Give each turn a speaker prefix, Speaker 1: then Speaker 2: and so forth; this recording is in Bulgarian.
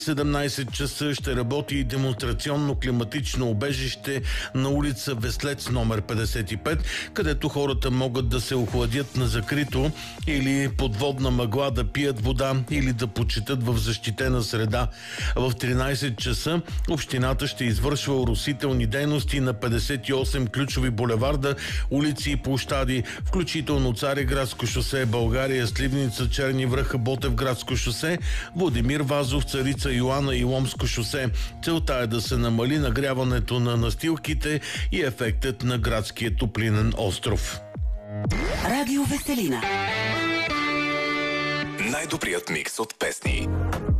Speaker 1: 17 часа ще работи и демонстрационно климатично убежище на улица Веслец номер 55, където хората могат да се охладят на закрито или подводна мъгла, да пият вода или да почитат в защитена среда. В 13 часа общината ще извършва оросителни дейности на 58 ключови булеварда, улици и площади, включително Цариградско шосе, България, Сливница, Черни връх, Ботевградско шосе, Владимир Вазов, Царица Йоана и Ломско шосе. Целта е да се намали нагряването на настилките и ефектът на градския топлинен остров.
Speaker 2: Радио Веселина.
Speaker 3: Най-добрият микс от песни.